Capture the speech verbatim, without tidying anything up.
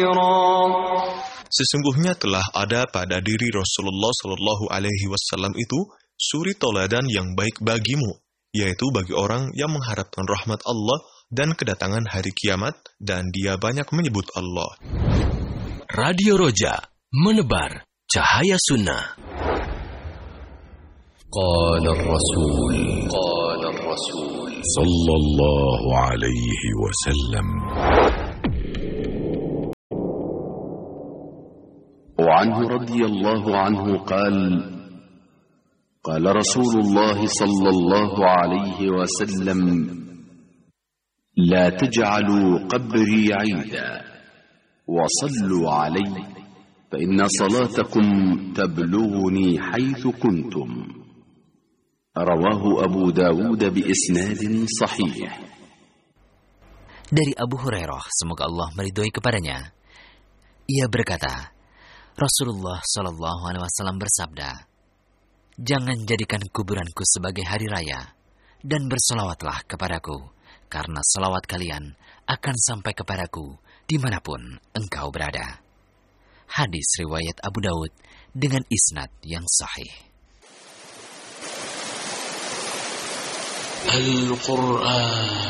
Sesungguhnya telah ada pada diri Rasulullah Shallallahu Alaihi Wasallam itu suri toladan yang baik bagimu, yaitu bagi orang yang mengharapkan rahmat Allah dan kedatangan hari kiamat, dan dia banyak menyebut Allah. Radio Roja, menebar cahaya sunnah. Qala Rasul, Qala Rasul Sallallahu Alaihi Wasallam. وعنه رضي الله عنه قال قال رسول الله صلى الله عليه وسلم لا تجعلوا قبري عيدا وصلوا علي فإن صلاتكم تبلغني حيث كنتم رواه أبو داود بإسناد صحيح. Dari Abu Hurairah, semoga Allah meridhoi kepadanya, ia berkata, Rasulullah Shallallahu Alaihi Wasallam bersabda, jangan jadikan kuburanku sebagai hari raya, dan bersolawatlah kepadaku, karena solawat kalian akan sampai kepadaku dimanapun engkau berada. Hadis riwayat Abu Daud dengan isnad yang sahih. Al-Quran